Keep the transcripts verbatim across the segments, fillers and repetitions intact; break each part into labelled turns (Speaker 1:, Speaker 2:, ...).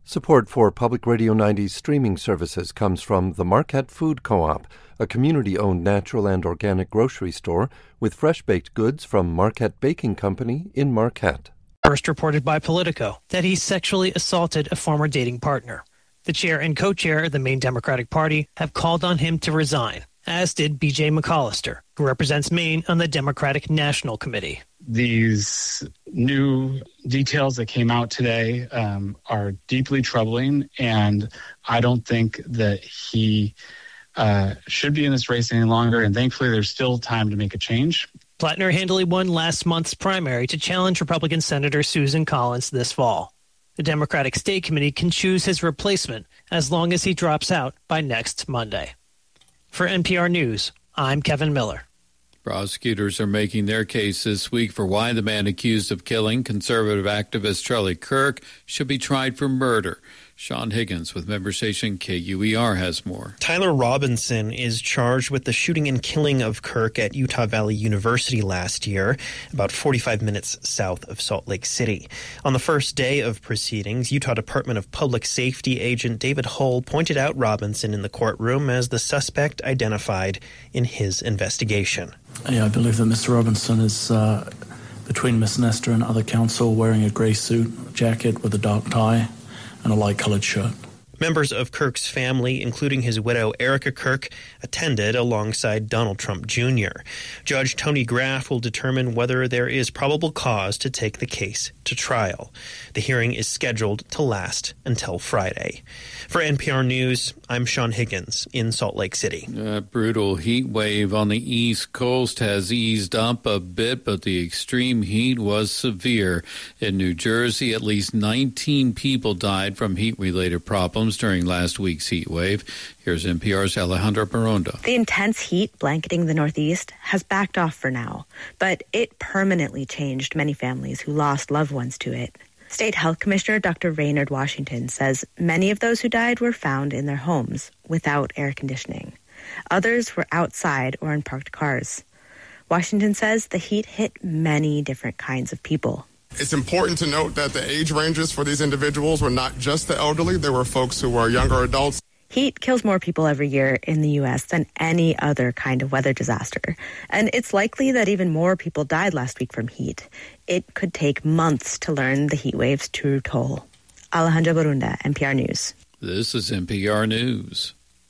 Speaker 1: Support for Public Radio ninety's streaming services comes from the Marquette Food Co-op, a community-owned natural and organic grocery store with fresh-baked goods from Marquette Baking Company in Marquette.
Speaker 2: First reported by Politico that he sexually assaulted a former dating partner. The chair and co-chair of the Maine Democratic Party have called on him to resign, as did B J McAllister, who represents Maine on the Democratic National Committee.
Speaker 3: These new details that came out today um, are deeply troubling, and I don't think that he uh, should be in this race any longer, and thankfully there's still time to make a change.
Speaker 2: Plattner handily won last month's primary to challenge Republican Senator Susan Collins this fall. The Democratic State Committee can choose his replacement as long as he drops out by next Monday. For N P R News, I'm Kevin Miller.
Speaker 4: Prosecutors are making their case this week for why the man accused of killing conservative activist Charlie Kirk should be tried for murder. Sean Higgins with member station K U E R has more.
Speaker 5: Tyler Robinson is charged with the shooting and killing of Kirk at Utah Valley University last year, about forty-five minutes south of Salt Lake City. On the first day of proceedings, Utah Department of Public Safety agent David Hull pointed out Robinson in the courtroom as the suspect identified in his investigation.
Speaker 6: Yeah, I believe that Mister Robinson is uh, between Miss Nestor and other counsel, wearing a grey suit, jacket with a dark tie, and a light-colored shirt.
Speaker 5: Members of Kirk's family, including his widow Erica Kirk, attended alongside Donald Trump Junior Judge Tony Graff will determine whether there is probable cause to take the case to trial. The hearing is scheduled to last until Friday. For N P R News, I'm Sean Higgins in Salt Lake City.
Speaker 4: A brutal heat wave on the East Coast has eased up a bit, but the extreme heat was severe. In New Jersey, at least nineteen people died from heat-related problems during last week's heat wave. Here's N P R's Alejandra Baronda.
Speaker 7: The intense heat blanketing the Northeast has backed off for now, but it permanently changed many families who lost loved ones to it. State Health Commissioner Doctor Raynard Washington says many of those who died were found in their homes without air conditioning. Others were outside or in parked cars. Washington says the heat hit many different kinds of people.
Speaker 8: It's important to note that the age ranges for these individuals were not just the elderly. There were folks who were younger adults.
Speaker 7: Heat kills more people every year in the U S than any other kind of weather disaster. And it's likely that even more people died last week from heat. It could take months to learn the heat wave's true toll. Alejandra Barunda, N P R News.
Speaker 4: This is N P R News.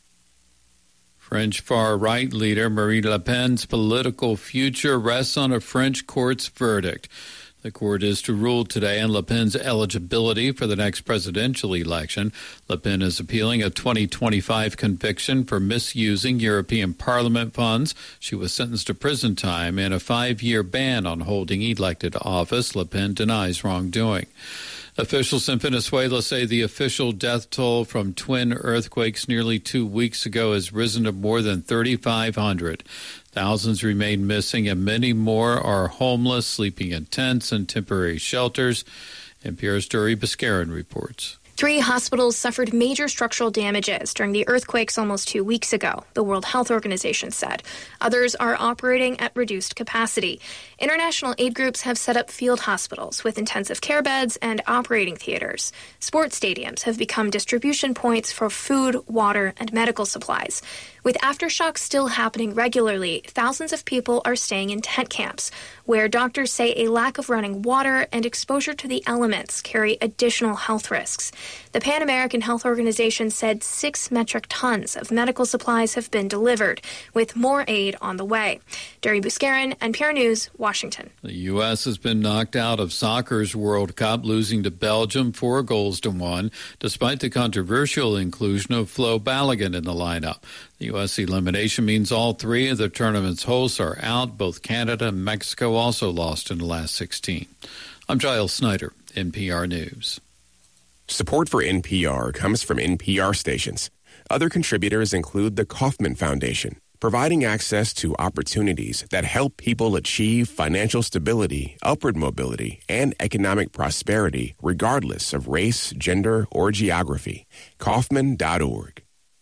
Speaker 4: French far-right leader Marine Le Pen's political future rests on a French court's verdict. The court is to rule today on Le Pen's eligibility for the next presidential election. Le Pen is appealing a twenty twenty-five conviction for misusing European Parliament funds. She was sentenced to prison time and a five-year ban on holding elected office. Le Pen denies wrongdoing. Officials in Venezuela say the official death toll from twin earthquakes nearly two weeks ago has risen to more than thirty-five hundred. Thousands remain missing and many more are homeless, sleeping in tents and temporary shelters. N P R's Duri Biscarin reports.
Speaker 9: Three hospitals suffered major structural damages during the earthquakes almost two weeks ago, the World Health Organization said. Others are operating at reduced capacity. International aid groups have set up field hospitals with intensive care beds and operating theaters. Sports stadiums have become distribution points for food, water, and medical supplies. With aftershocks still happening regularly, thousands of people are staying in tent camps, where doctors say a lack of running water and exposure to the elements carry additional health risks. The Pan American Health Organization said six metric tons of medical supplies have been delivered, with more aid on the way. Duri Biscarin, N P R News, Washington.
Speaker 4: The U S has been knocked out of soccer's World Cup, losing to Belgium four goals to one, despite the controversial inclusion of Flo Balogun in the lineup. The U S elimination means all three of the tournament's hosts are out. Both Canada and Mexico also lost in the last sixteen. I'm Giles Snyder, N P R News.
Speaker 10: Support for N P R comes from N P R stations. Other contributors include the Kauffman Foundation, providing access to opportunities that help people achieve financial stability, upward mobility, and economic prosperity regardless of race, gender, or geography. Kauffman dot org.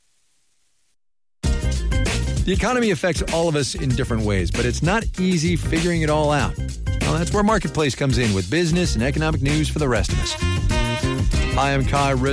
Speaker 11: The economy affects all of us in different ways, but it's not easy figuring it all out. Well, that's where Marketplace comes in with business and economic news for the rest of us. Hi, I'm Kai Rizzo.